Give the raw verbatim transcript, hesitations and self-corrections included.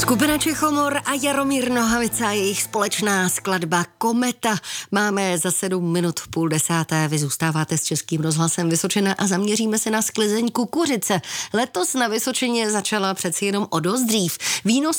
Skupina Čechomor a Jaromír Nohavica a jejich společná skladba Kometa. Máme za sedm minut půl desáté. Vy zůstáváte s Českým rozhlasem Vysočina a zaměříme se na sklizeň kukuřice. Letos na Vysočině začala přeci jenom o dost dřív. Víno